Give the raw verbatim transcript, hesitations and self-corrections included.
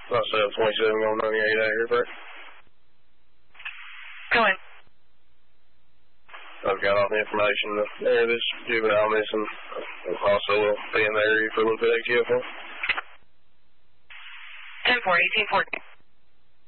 Myself, twenty-seven going ninety-eight out here, Bert. Go in. I've got all the information there. This juvenile missing. Also will be in the area for a little bit of Q F one. ten four, eighteen fourteen.